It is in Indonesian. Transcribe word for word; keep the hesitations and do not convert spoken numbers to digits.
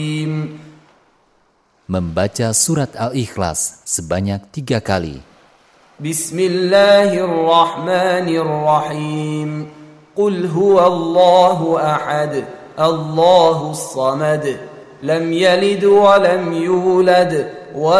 Membaca surat Al-Ikhlas sebanyak tiga kali. Bismillahirrahmanirrahim. Qul huwallahu ahad, Allahus samad, lam yalid wa lam yulad